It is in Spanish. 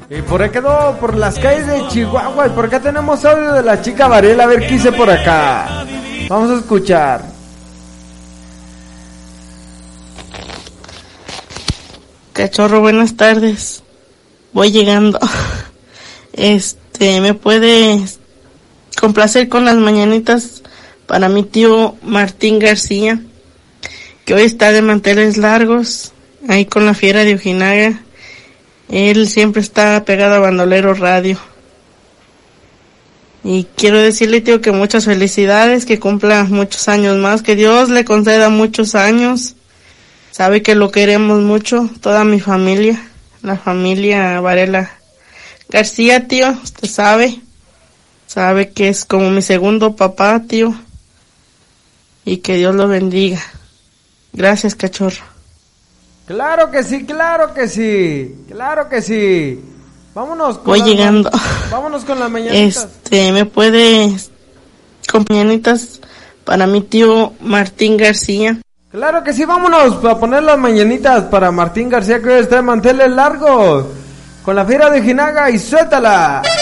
Y por ahí quedó por las calles de Chihuahua. Y por acá tenemos audio de la chica Varela. A ver qué hice por acá. Vamos a escuchar. Cachorro, buenas tardes. Voy llegando. ¿Me puede complacer con las mañanitas para mi tío Martín García, que hoy está de manteles largos, ahí con la fiera de Ojinaga? Él siempre está pegado a Bandolero Radio. Y quiero decirle, tío, que muchas felicidades, que cumpla muchos años más, que Dios le conceda muchos años. Sabe que lo queremos mucho, toda mi familia, la familia Varela García, tío. Usted sabe que es como mi segundo papá, tío. Y que Dios lo bendiga. Gracias, cachorro. Claro que sí, claro que sí, claro que sí. Vámonos con Voy llegando. Vámonos con las mañanitas. ¿Me puede con mañanitas para mi tío Martín García? Claro que sí, vámonos a poner las mañanitas para Martín García, que hoy está de manteles largos, con la fiera de Ojinaga, y suéltala.